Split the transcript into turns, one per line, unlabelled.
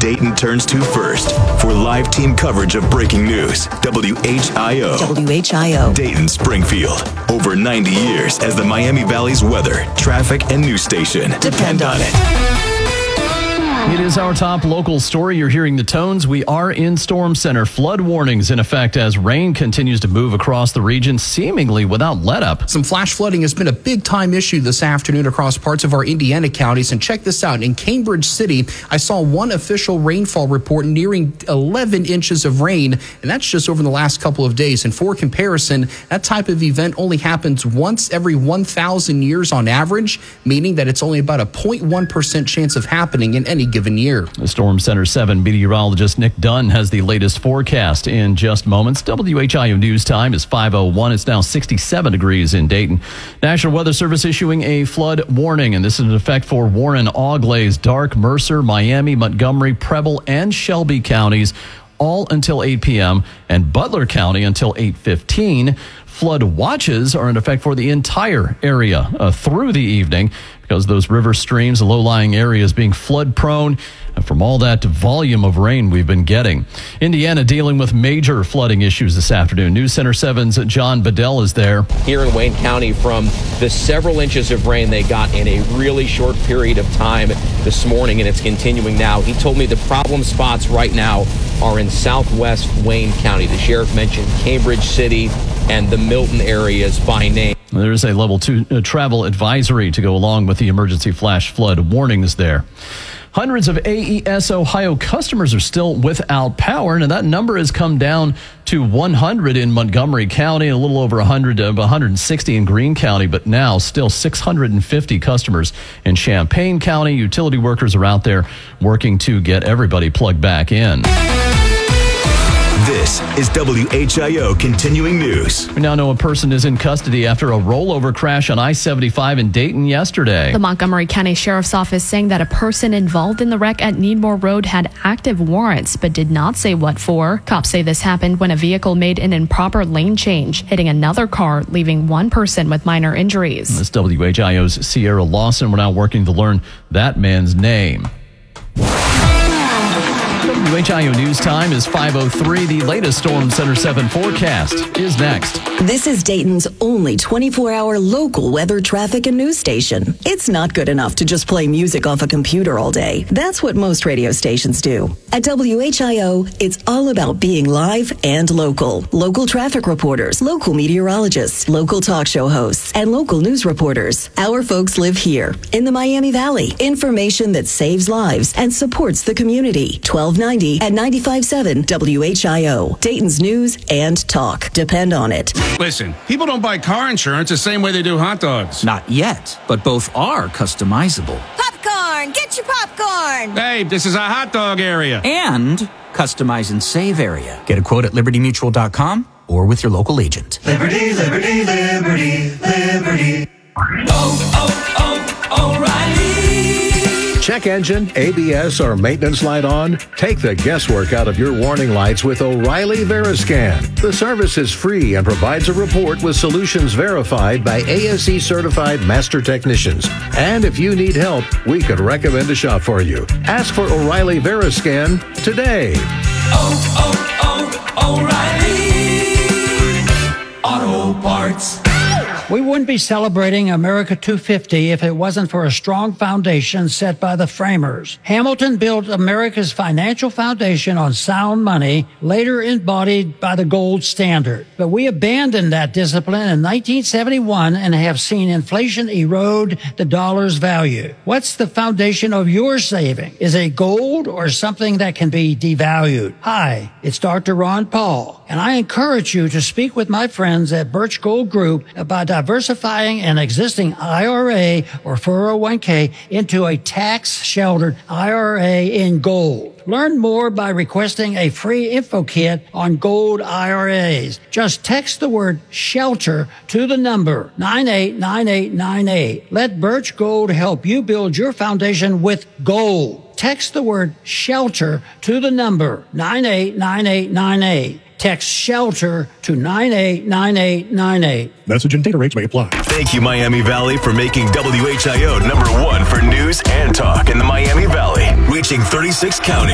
Dayton turns to first for live team coverage of breaking news. WHIO.
WHIO.
Dayton, Springfield. Over 90 years as the Miami Valley's weather, traffic, and news station. Depend on it.
It is our top local story. You're hearing the tones. We are in Storm Center. Flood warnings in effect as rain continues to move across the region, seemingly without let-up.
Some flash flooding has been a big-time issue this afternoon across parts of our Indiana counties. And check this out. In Cambridge City, I saw one official rainfall report nearing 11 inches of rain, and that's just over the last couple of days. And for comparison, that type of event only happens once every 1,000 years on average, meaning that it's only about a 0.1% chance of happening in any given year.
The Storm Center 7 meteorologist Nick Dunn has the latest forecast in just moments. WHIO News Time is 5:01. It's now 67 degrees in Dayton. National Weather Service issuing a flood warning, and this is in effect for Warren, Auglaize, Darke, Mercer, Miami, Montgomery, Preble, and Shelby counties, all until 8 p.m., and Butler County until 8:15. Flood watches are in effect for the entire area through the evening because those river streams, the low-lying areas being flood-prone from all that volume of rain we've been getting. Indiana dealing with major flooding issues this afternoon. News Center 7's John Bedell is there.
Here in Wayne County, from the several inches of rain they got in a really short period of time this morning, and it's continuing now. He told me the problem spots right now are in southwest Wayne County. The sheriff mentioned Cambridge City and the Milton areas by name.
There is a level 2 travel advisory to go along with the emergency flash flood warnings there. Hundreds of AES Ohio customers are still without power, and that number has come down to 100 in Montgomery County, a little over 160 in Greene County, but now still 650 customers in Champaign County. Utility workers are out there working to get everybody plugged back in.
This is WHIO Continuing News.
We now know a person is in custody after a rollover crash on I-75 in Dayton yesterday.
The Montgomery County Sheriff's Office saying that a person involved in the wreck at Needmore Road had active warrants, but did not say what for. Cops say this happened when a vehicle made an improper lane change, hitting another car, leaving one person with minor injuries.
This is WHIO's Sierra Lawson. We're now working to learn that man's name. WHIO News Time is 5:03. The latest Storm Center 7 forecast is next.
This is Dayton's only 24-hour local weather, traffic, and news station. It's not good enough to just play music off a computer all day. That's what most radio stations do. At WHIO, it's all about being live and local. Local traffic reporters, local meteorologists, local talk show hosts, and local news reporters. Our folks live here in the Miami Valley. Information that saves lives and supports the community. 1290 and 95.7 WHIO. Dayton's news and talk. Depend on it.
Listen, people don't buy car insurance the same way they do hot dogs.
Not yet, but both are customizable.
Popcorn! Get your popcorn!
Hey, this is a hot dog area.
And customize and save area. Get a quote at libertymutual.com or with your local agent.
Liberty, liberty, liberty, liberty. O'Reilly.
Check engine, ABS, or maintenance light on? Take the guesswork out of your warning lights with O'Reilly Veriscan. The service is free and provides a report with solutions verified by ASE certified master technicians. And if you need help, we could recommend a shop for you. Ask for O'Reilly Veriscan today.
O'Reilly Auto Parts.
We wouldn't be celebrating America 250 if it wasn't for a strong foundation set by the framers. Hamilton built America's financial foundation on sound money, later embodied by the gold standard. But we abandoned that discipline in 1971 and have seen inflation erode the dollar's value. What's the foundation of your saving? Is it gold or something that can be devalued? Hi, it's Dr. Ron Paul, and I encourage you to speak with my friends at Birch Gold Group about diversifying an existing IRA or 401k into a tax-sheltered IRA in gold. Learn more by requesting a free info kit on gold IRAs. Just text the word SHELTER to the number 989898. Let Birch Gold help you build your foundation with gold. Text the word SHELTER to the number 989898. Text SHELTER to 989898.
Message and data rates may apply.
Thank you, Miami Valley, for making WHIO #1 for news and talk in the Miami Valley, reaching 36 counties.